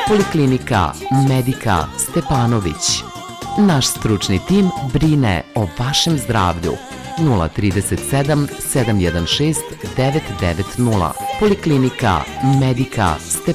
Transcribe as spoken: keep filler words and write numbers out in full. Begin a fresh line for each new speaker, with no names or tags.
Poliklinika Medika Stepanović. Naš stručni tim brine o vašem zdravlju. nula tri sedam sedam jedan šest devet devet nula. Poliklinika Medika Stepanović.